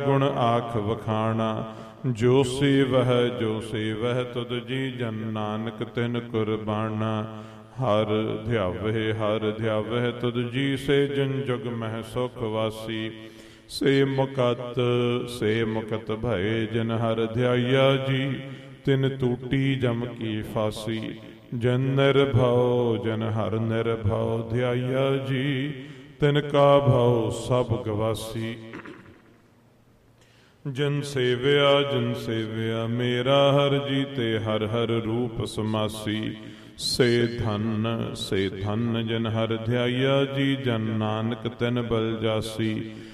ਗੁਣ ਆਖ ਵਖਾਣਾ। ਜੋ ਸੇਵਹਿ ਤੁਧ ਜੀ ਜਨ ਨਾਨਕ ਤਿਨ ਕੁਰਬਾਨਾ। ਹਰ ਧਿਆਵਹਿ ਤੁਧ ਜੀ ਸੇ ਜਨ ਜੁਗ ਮਹਿ ਸੁਖ ਵਾਸੀ। ਸੇ ਮੁਕਤ ਭਏ ਜਨ ਹਰ ਧਿਆਇਆ ਜੀ ਤਿਨ ਟੂਟੀ ਜਮ ਕੀ ਫਾਸੀ। ਜਨ ਹਰ ਨਿਰਭਉ ਧਿਆਇਆ ਜੀ ਤਿਨ ਕਾ ਭਉ ਸਭ ਗਵਾਸੀ। ਜਨ ਸੇਵਿਆ ਮੇਰਾ ਹਰ ਜੀ ਤੇ ਹਰ ਹਰ ਰੂਪ ਸਮਾਸੀ। ਸੇ ਧਨ ਜਨ ਹਰ ਧਿਆਇਆ ਜੀ ਜਨ ਨਾਨਕ ਤਿਨ ਬਲ ਜਾਸੀ।